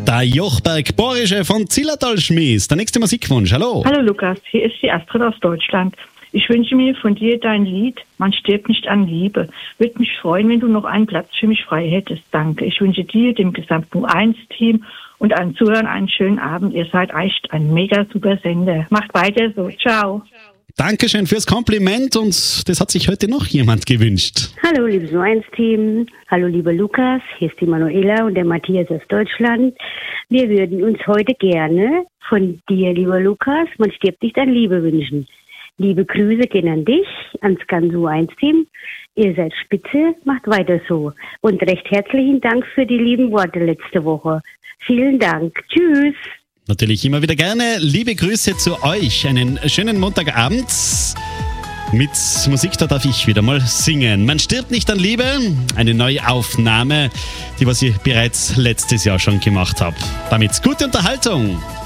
Der Jochberg Borische von Zillertal-Schmies. Der nächste Musikwunsch. Hallo. Hallo Lukas, hier ist die Astrid aus Deutschland. Ich wünsche mir von dir dein Lied Man stirbt nicht an Liebe. Würde mich freuen, wenn du noch einen Platz für mich frei hättest. Danke. Ich wünsche dir, dem gesamten U1-Team und allen Zuhörern einen schönen Abend. Ihr seid echt ein mega super Sender. Macht weiter so. Ciao. Dankeschön fürs Kompliment und das hat sich heute noch jemand gewünscht. Hallo liebes U1-Team, hallo lieber Lukas, hier ist die Manuela und der Matthias aus Deutschland. Wir würden uns heute gerne von dir, lieber Lukas, man stirbt nicht an Liebe wünschen. Liebe Grüße gehen an dich, ans ganze U1-Team. Ihr seid spitze, macht weiter so. Und recht herzlichen Dank für die lieben Worte letzte Woche. Vielen Dank. Tschüss. Natürlich immer wieder gerne. Liebe Grüße zu euch. Einen schönen Montagabend. Mit Musik, da darf ich wieder mal singen. Man stirbt nicht an Liebe. Eine neue Aufnahme, die was ich bereits letztes Jahr schon gemacht habe. Damit gute Unterhaltung.